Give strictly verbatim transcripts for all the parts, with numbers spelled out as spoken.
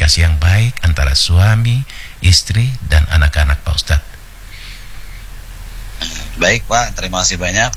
komunikasi yang baik antara suami, istri, dan anak-anak Pak Ustadz? Baik Pak, terima kasih banyak.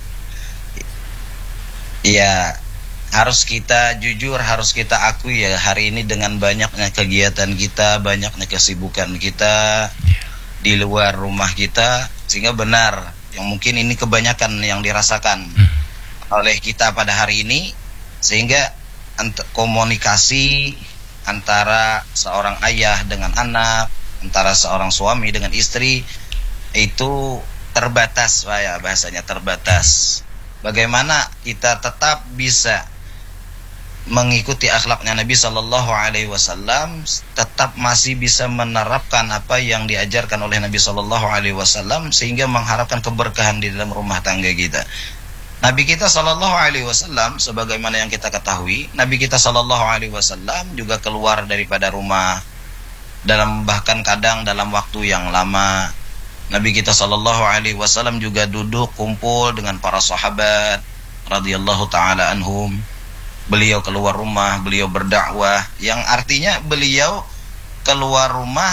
Ya, harus kita jujur, harus kita akui ya, hari ini dengan banyaknya kegiatan kita, banyaknya kesibukan kita di luar rumah kita, sehingga benar yang mungkin ini kebanyakan yang dirasakan hmm. oleh kita pada hari ini, sehingga ant- komunikasi antara seorang ayah dengan anak, antara seorang suami dengan istri itu terbatas, Pak ya, bahasanya terbatas. Bagaimana kita tetap bisa mengikuti akhlaknya Nabi Sallallahu Alaihi Wasallam, tetap masih bisa menerapkan apa yang diajarkan oleh Nabi Sallallahu Alaihi Wasallam, sehingga mengharapkan keberkahan di dalam rumah tangga kita. Nabi kita Sallallahu Alaihi Wasallam, sebagaimana yang kita ketahui, Nabi kita Sallallahu Alaihi Wasallam juga keluar daripada rumah dalam bahkan kadang dalam waktu yang lama. Nabi kita Sallallahu Alaihi Wasallam juga duduk kumpul dengan para sahabat radhiyallahu taala anhum. Beliau keluar rumah, beliau berdakwah, yang artinya beliau keluar rumah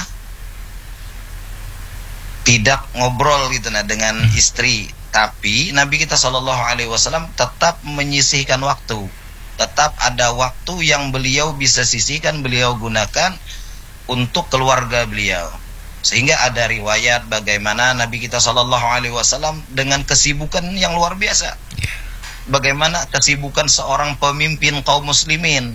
tidak ngobrol gitu nah dengan istri, tapi Nabi kita Shallallahu Alaihi Wasallam tetap menyisihkan waktu, tetap ada waktu yang beliau bisa sisihkan, beliau gunakan untuk keluarga beliau. Sehingga ada riwayat bagaimana Nabi kita Shallallahu Alaihi Wasallam dengan kesibukan yang luar biasa. Bagaimana kesibukan seorang pemimpin kaum muslimin,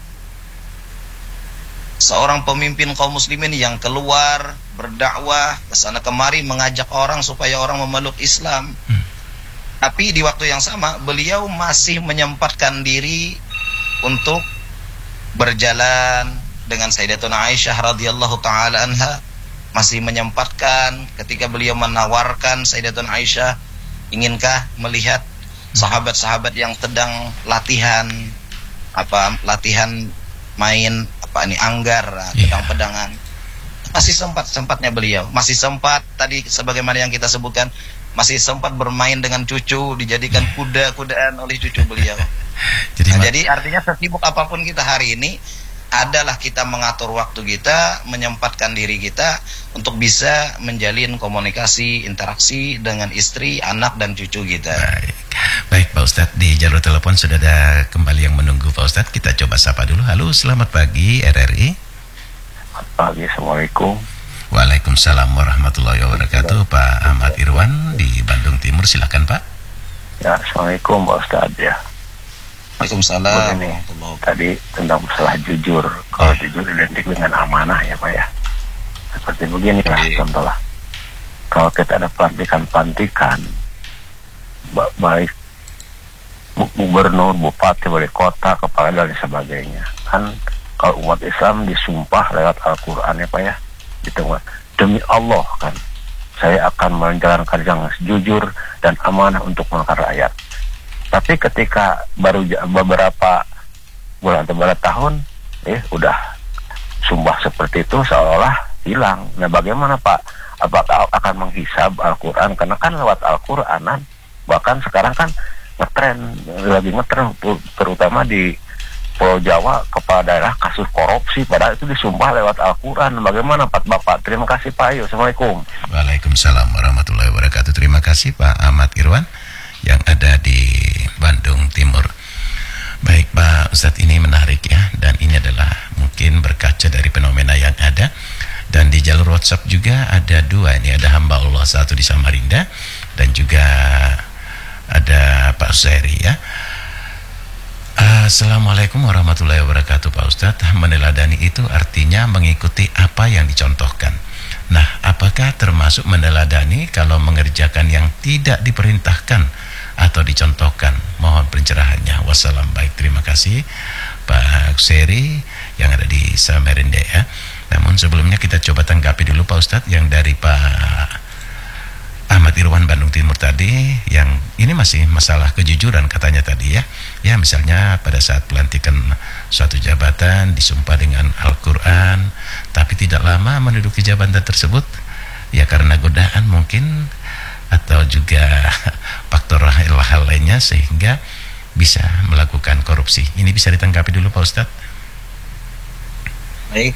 seorang pemimpin kaum muslimin yang keluar berdakwah kesana kemari, mengajak orang supaya orang memeluk Islam. hmm. Tapi di waktu yang sama beliau masih menyempatkan diri untuk berjalan dengan Sayyidatuna Aisyah radhiyallahu taala anha, masih menyempatkan ketika beliau menawarkan Sayyidatuna Aisyah, inginkah melihat sahabat-sahabat yang sedang latihan apa latihan main apa ini anggar, pedang-pedangan. Masih sempat sempatnya beliau, masih sempat tadi sebagaimana yang kita sebutkan, masih sempat bermain dengan cucu, dijadikan kuda-kudaan oleh cucu beliau. Jadi, nah, jadi artinya sesibuk apapun kita hari ini, adalah kita mengatur waktu kita, menyempatkan diri kita untuk bisa menjalin komunikasi, interaksi dengan istri, anak, dan cucu kita. Baik, baik Pak Ustadz, di jalur telepon sudah ada kembali yang menunggu Pak Ustadz. Kita coba sapa dulu. Halo, selamat pagi R R I. Selamat pagi, Assalamualaikum. Waalaikumsalam warahmatullahi wabarakatuh. Pak Ahmad Irwan di Bandung Timur, silakan Pak. Ya, Assalamualaikum Pak Ustadz ya. Waalaikumsalam. Begini, tadi tentang masalah jujur. Kalau jujur identik dengan amanah ya Pak ya. Seperti begini lah contoh lah. Kalau kita ada pelantikan-pelantikan, baik gubernur, bupati, wali kota, kepala dan sebagainya, kan kalau umat Islam disumpah lewat Al-Quran ya Pak ya, gitu, demi Allah kan, saya akan menjalankan yang jujur dan amanah untuk masyarakat rakyat. Tapi ketika baru beberapa bulan atau beberapa tahun, eh udah sumpah seperti itu seolah-olah hilang. Nah bagaimana Pak? Apakah akan menghisab Al-Quran? Karena kan lewat Al-Quranan, bahkan sekarang kan ngetren, lagi ngetren terutama di Pulau Jawa, kepala daerah kasus korupsi, padahal itu disumpah lewat Al-Quran. Bagaimana Pak Bapak? Terima kasih Pak. Ayo, Assalamualaikum. Waalaikumsalam warahmatullahi wabarakatuh. Terima kasih Pak Ahmad Irwan yang ada di Bandung Timur. Baik Pak Ustadz, ini menarik ya, dan ini adalah mungkin berkaca dari fenomena yang ada. Dan di jalur WhatsApp juga ada dua, ini ada hamba Allah satu di Samarinda, dan juga ada Pak Seri ya. Assalamualaikum warahmatullahi wabarakatuh Pak Ustadz. Meneladani itu artinya mengikuti apa yang dicontohkan. Nah, apakah termasuk meneladani kalau mengerjakan yang tidak diperintahkan atau dicontohkan? Mohon pencerahannya. Wassalam. Baik, terima kasih Pak Seri yang ada di Samarinda ya. Namun sebelumnya kita coba tanggapi dulu Pak Ustadz yang dari Pak Ahmad Irwan Bandung Timur tadi, yang ini masih masalah kejujuran katanya tadi ya. Ya misalnya pada saat pelantikan suatu jabatan disumpah dengan Al-Quran, tapi tidak lama menduduki jabatan tersebut ya karena godaan mungkin, atau juga faktor hal lainnya sehingga bisa melakukan korupsi. Ini bisa ditanggapi dulu Pak Ustadz. Baik.